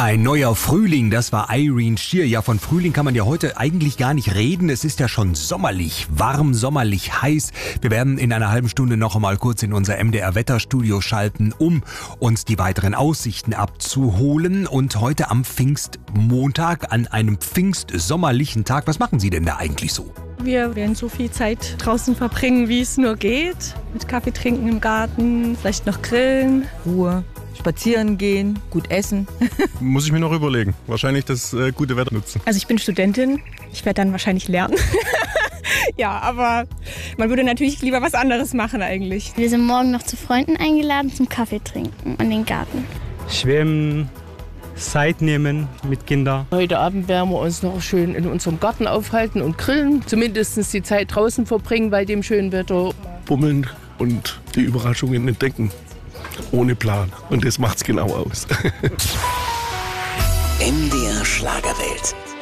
Ein neuer Frühling, das war Irene Shear. Ja, von Frühling kann man ja heute eigentlich gar nicht reden. Es ist ja schon sommerlich warm, sommerlich heiß. Wir werden in einer halben Stunde noch einmal kurz in unser MDR-Wetterstudio schalten, um uns die weiteren Aussichten abzuholen. Und heute am Pfingstmontag, an einem pfingstsommerlichen Tag, was machen Sie denn da eigentlich so? Wir werden so viel Zeit draußen verbringen, wie es nur geht. Mit Kaffee trinken im Garten, vielleicht noch grillen. Ruhe, spazieren gehen, gut essen. Muss ich mir noch überlegen. Wahrscheinlich das gute Wetter nutzen. Also ich bin Studentin, ich werde dann wahrscheinlich lernen. Ja, aber man würde natürlich lieber was anderes machen eigentlich. Wir sind morgen noch zu Freunden eingeladen zum Kaffee trinken an den Garten. Schwimmen, Zeit nehmen mit Kindern. Heute Abend werden wir uns noch schön in unserem Garten aufhalten und grillen. Zumindest die Zeit draußen verbringen bei dem schönen Wetter. Bummeln und die Überraschungen entdecken. Ohne Plan. Und das macht's genau aus. MDR Schlagerwelt.